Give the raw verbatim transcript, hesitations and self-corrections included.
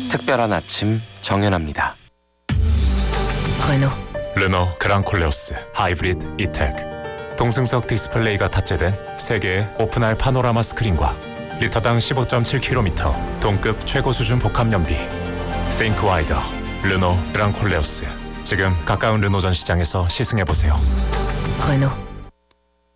특별한 아침 정연합니다. Renault. 르노 그랑콜레오스 하이브리드 이텍. 동승석 디스플레이가 탑재된 세계의 오픈할 파노라마 스크린과 리터당 십오 점 칠 킬로미터 동급 최고 수준 복합 연비. Think wider. 르노 그랑콜레오스. 지금 가까운 르노 전 시장에서 시승해보세요. Renault.